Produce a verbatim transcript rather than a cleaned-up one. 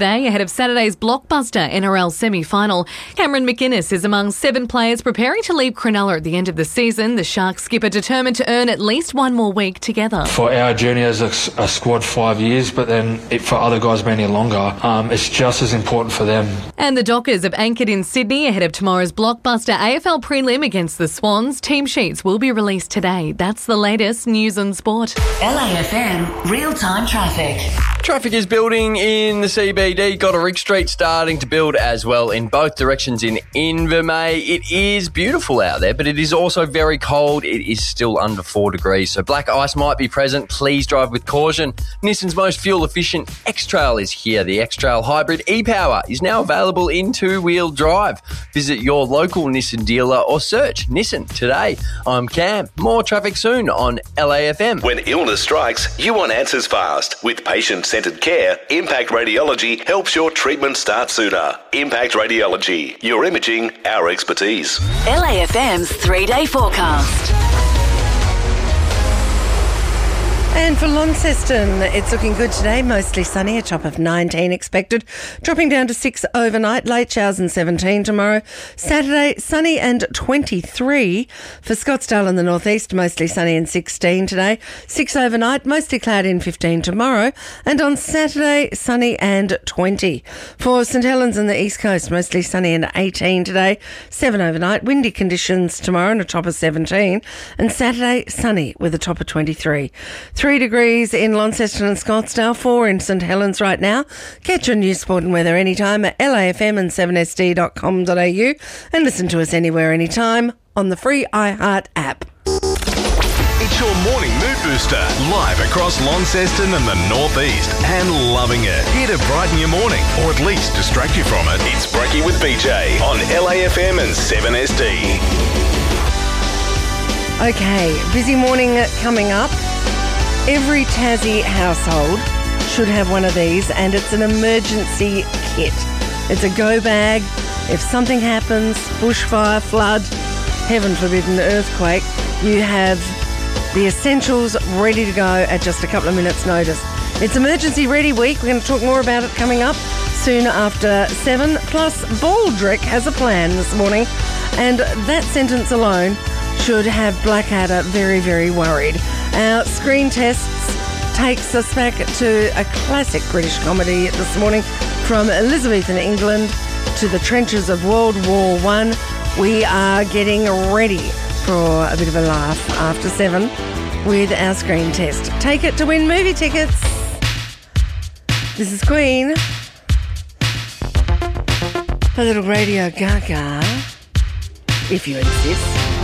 Bay ahead of Saturday's blockbuster N R L semi-final. Cameron McInnes is among seven players preparing to leave Cronulla at the end of the season. The Sharks skipper determined to earn at least one more week together. For our journey as a, a squad, five years, but then it, for other guys being here longer, um, it's just as important for them. And the Dockers have anchored in Sydney ahead of tomorrow's blockbuster A F L prelim against the Swans. Team sheets will be released today. That's the latest news and sport. L A F M real-time traffic. Traffic is building in the C B D. Goddard Street starting to build as well in both directions in Invermay. It is beautiful out there, but it is also very cold. It is still under four degrees, so black ice might be present. Please drive with caution. Nissan's most fuel-efficient X-Trail is here. The X-Trail Hybrid e-Power is now available in two-wheel drive. Visit your local Nissan dealer or search Nissan today. I'm Cam. More traffic soon on L A F M. When illness strikes, you want answers fast. With patient-centred care, Impact Radiology helps your treatment start sooner. Impact Radiology, your imaging, our expertise. L A F M's three-day forecast. And for Launceston, it's looking good today. Mostly sunny, a top of nineteen expected. Dropping down to six overnight. Late showers and seventeen tomorrow. Saturday, sunny and twenty-three. For Scottsdale in the northeast, mostly sunny and sixteen today. six overnight, mostly cloudy and fifteen tomorrow. And on Saturday, sunny and twenty. For St Helens in the east coast, mostly sunny and eighteen today. seven overnight. Windy conditions tomorrow and a top of seventeen. And Saturday, sunny with a top of twenty-three. Three degrees in Launceston and Scottsdale, four in St Helens right now. Catch your news, sport and weather anytime at L A F M and seven S D dot com dot a u and listen to us anywhere, anytime on the free iHeart app. It's your morning mood booster, live across Launceston and the northeast, and loving it. Here to brighten your morning, or at least distract you from it. It's Brekkie with B J on L A F M and seven S D. Okay, busy morning coming up. Every Tassie household should have one of these, and it's an emergency kit. It's a go bag. If something happens, bushfire, flood, heaven forbid an earthquake, you have the essentials ready to go at just a couple of minutes' notice. It's Emergency Ready Week. We're going to talk more about it coming up soon after seven. Plus, Baldrick has a plan this morning, and that sentence alone should have Blackadder very, very worried. Our screen tests takes us back to a classic British comedy this morning, from Elizabethan England to the trenches of World War One. We are getting ready for a bit of a laugh after seven with our screen test. Take it to win movie tickets. This is Queen. A little Radio Gaga, if you insist.